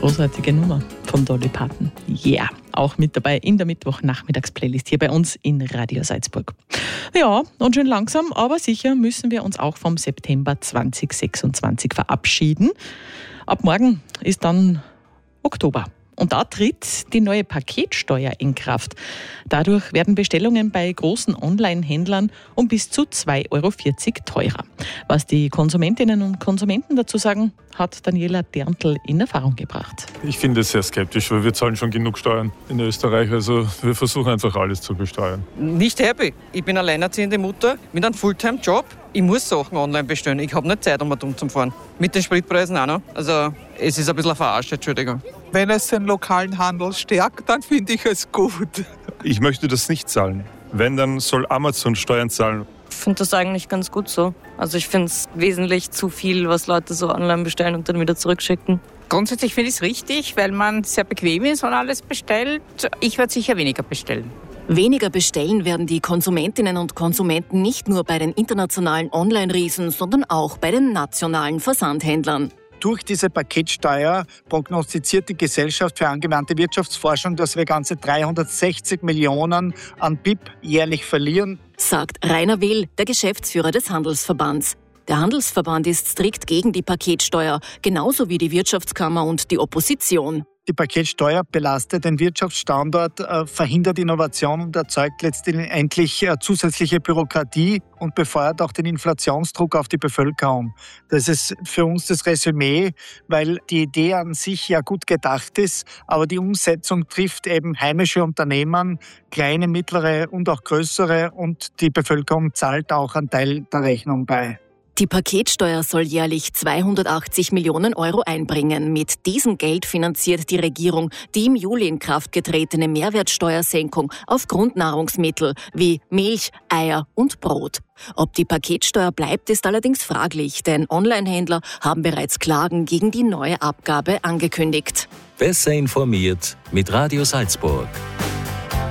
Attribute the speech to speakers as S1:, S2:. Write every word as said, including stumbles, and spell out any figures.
S1: Großartige Nummer von Dolly Parton. Yeah, auch mit dabei in der Mittwochnachmittags-Playlist hier bei uns in Radio Salzburg. Ja, und schön langsam, aber sicher müssen wir uns auch vom September zwanzig sechsundzwanzig verabschieden. Ab morgen ist dann Oktober. Und da tritt die neue Paketsteuer in Kraft. Dadurch werden Bestellungen bei großen Online-Händlern um bis zu zwei Euro vierzig teurer. Was die Konsumentinnen und Konsumenten dazu sagen, hat Daniela Derntl in Erfahrung gebracht.
S2: Ich finde es sehr skeptisch, weil wir zahlen schon genug Steuern in Österreich. Also wir versuchen einfach alles zu besteuern.
S3: Nicht happy. Ich bin alleinerziehende Mutter mit einem Fulltime-Job. Ich muss Sachen online bestellen. Ich habe nicht Zeit, um dumm zu fahren. Mit den Spritpreisen auch noch. Also es ist ein bisschen eine Verarsche, Entschuldigung.
S4: Wenn es den lokalen Handel stärkt, dann finde ich es gut.
S2: Ich möchte das nicht zahlen. Wenn, dann soll Amazon Steuern zahlen.
S5: Ich finde das eigentlich ganz gut so. Also ich finde es wesentlich zu viel, was Leute so online bestellen und dann wieder zurückschicken.
S6: Grundsätzlich finde ich es richtig, weil man sehr bequem ist und alles bestellt. Ich werde sicher weniger bestellen.
S7: Weniger bestellen werden die Konsumentinnen und Konsumenten nicht nur bei den internationalen Online-Riesen, sondern auch bei den nationalen Versandhändlern.
S8: Durch diese Paketsteuer prognostiziert die Gesellschaft für angewandte Wirtschaftsforschung, dass wir ganze dreihundertsechzig Millionen an B I P jährlich verlieren,
S7: sagt Rainer Will, der Geschäftsführer des Handelsverbands. Der Handelsverband ist strikt gegen die Paketsteuer, genauso wie die Wirtschaftskammer und die Opposition.
S8: Die Paketsteuer belastet den Wirtschaftsstandort, äh, verhindert Innovation und erzeugt letztendlich äh, zusätzliche Bürokratie und befeuert auch den Inflationsdruck auf die Bevölkerung. Das ist für uns das Resümee, weil die Idee an sich ja gut gedacht ist, aber die Umsetzung trifft eben heimische Unternehmen, kleine, mittlere und auch größere, und die Bevölkerung zahlt auch einen Teil der Rechnung bei.
S7: Die Paketsteuer soll jährlich zweihundertachtzig Millionen Euro einbringen. Mit diesem Geld finanziert die Regierung die im Juli in Kraft getretene Mehrwertsteuersenkung auf Grundnahrungsmittel wie Milch, Eier und Brot. Ob die Paketsteuer bleibt, ist allerdings fraglich, denn Onlinehändler haben bereits Klagen gegen die neue Abgabe angekündigt.
S9: Besser informiert mit Radio Salzburg.